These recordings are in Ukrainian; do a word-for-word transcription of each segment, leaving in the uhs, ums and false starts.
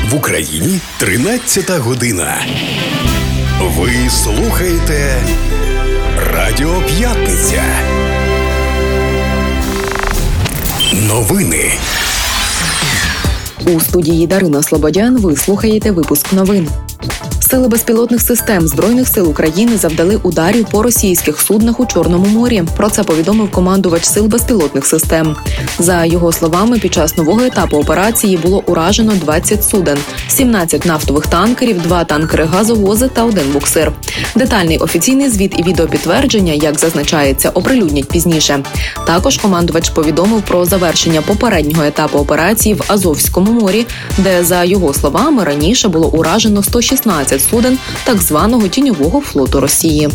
В Україні тринадцята година. Ви слухаєте Радіо П'ятниця. Новини. У студії Дарина Слободян ви слухаєте випуск новин. Сили безпілотних систем Збройних сил України завдали ударів по російських суднах у Чорному морі. Про це повідомив командувач Сил безпілотних систем. За його словами, під час нового етапу операції було уражено двадцять суден, сімнадцять нафтових танкерів, два танкери-газовози та один буксир. Детальний офіційний звіт і відеопідтвердження, як зазначається, оприлюднять пізніше. Також командувач повідомив про завершення попереднього етапу операції в Азовському морі, де, за його словами, раніше було уражено сто шістнадцять суден так званого тіньового флоту Росії.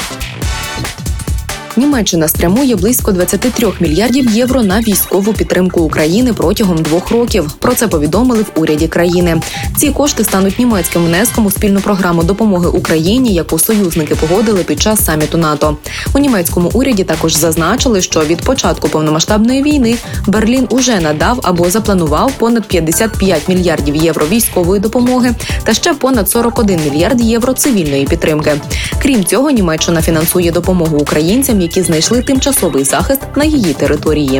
Німеччина спрямує близько двадцять три мільярдів євро на військову підтримку України протягом двох років. Про це повідомили в уряді країни. Ці кошти стануть німецьким внеском у спільну програму допомоги Україні, яку союзники погодили під час саміту НАТО. У німецькому уряді також зазначили, що від початку повномасштабної війни Берлін уже надав або запланував понад п'ятдесят п'ять мільярдів євро військової допомоги та ще понад сорок один мільярд євро цивільної підтримки. Крім цього, Німеччина фінансує допомогу українцям, які знайшли тимчасовий захист на її території.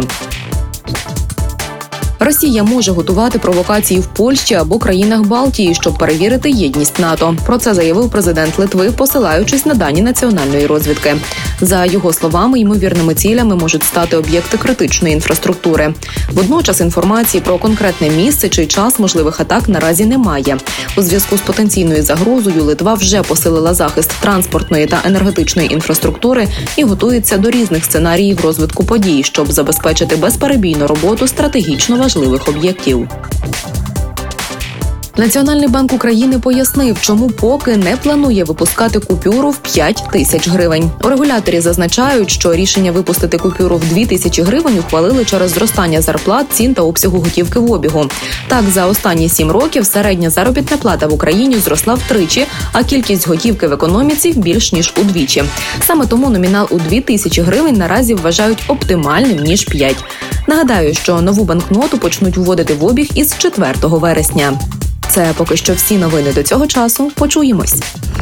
Росія може готувати провокації в Польщі або країнах Балтії, щоб перевірити єдність НАТО. Про це заявив президент Литви, посилаючись на дані національної розвідки. За його словами, ймовірними цілями можуть стати об'єкти критичної інфраструктури. Водночас інформації про конкретне місце чи час можливих атак наразі немає. У зв'язку з потенційною загрозою Литва вже посилила захист транспортної та енергетичної інфраструктури і готується до різних сценаріїв розвитку подій, щоб забезпечити безперебійну роботу стратегічно важливих об'єктів. Національний банк України пояснив, чому поки не планує випускати купюру в п'ять тисяч гривень. У регуляторі зазначають, що рішення випустити купюру в дві тисячі гривень ухвалили через зростання зарплат, цін та обсягу готівки в обігу. Так, за останні сім років середня заробітна плата в Україні зросла втричі, а кількість готівки в економіці більш ніж удвічі. Саме тому номінал у дві тисячі гривень наразі вважають оптимальним, ніж п'ять. Нагадаю, що нову банкноту почнуть вводити в обіг із четвертого вересня. Це поки що всі новини до цього часу. Почуємось.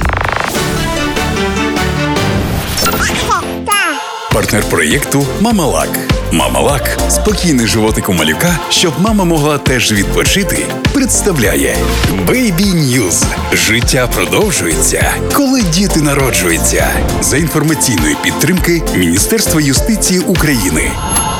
Партнер проєкту «Мамалак». «Мамалак» – спокійний животик у малюка, щоб мама могла теж відпочити, представляє Baby News. Життя продовжується, коли діти народжуються. За інформаційної підтримки Міністерства юстиції України.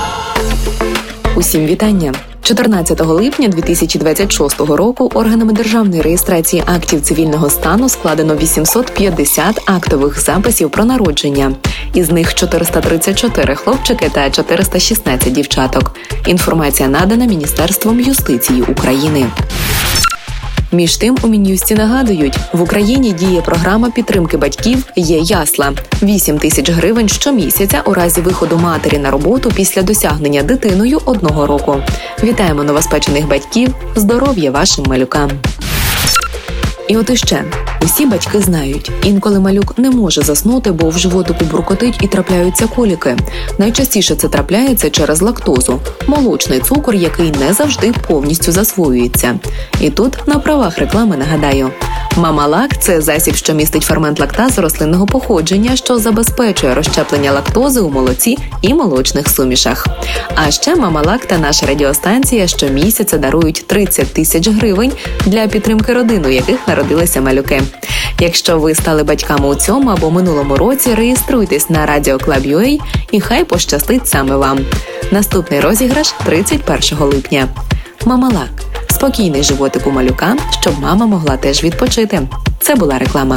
Усім вітання! чотирнадцятого липня дві тисячі двадцять шостого року органами державної реєстрації актів цивільного стану складено вісімсот п'ятдесят актових записів про народження. Із них чотириста тридцять чотири хлопчики та чотириста шістнадцять дівчаток. Інформація надана Міністерством юстиції України. Між тим, у Мін'юсті нагадують, в Україні діє програма підтримки батьків «Є ясла». вісім тисяч гривень щомісяця у разі виходу матері на роботу після досягнення дитиною одного року. Вітаємо новоспечених батьків, здоров'я вашим малюкам! І от іще. Усі батьки знають, інколи малюк не може заснути, бо в животику буркотить і трапляються коліки. Найчастіше це трапляється через лактозу – молочний цукор, який не завжди повністю засвоюється. І тут на правах реклами нагадаю. Мамалак – це засіб, що містить фермент лактази рослинного походження, що забезпечує розщеплення лактози у молоці і молочних сумішах. А ще Мамалак та наша радіостанція щомісяця дарують тридцять тисяч гривень для підтримки родин, у яких народилися малюки. Якщо ви стали батьками у цьому або минулому році, реєструйтесь на радіо клаб крапка ю а і хай пощастить саме вам. Наступний розіграш тридцять першого липня. Мамалак. Спокійний животик у малюка, щоб мама могла теж відпочити. Це була реклама.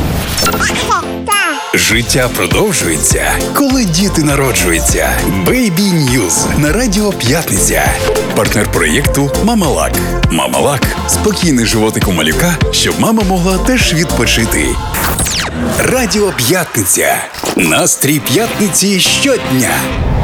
Життя продовжується, коли діти народжуються. Baby News на Радіо П'ятниця. Партнер проєкту «Мамалак». «Мамалак» – спокійний животик у малюка, щоб мама могла теж відпочити. Радіо П'ятниця. Настрій п'ятниці щодня.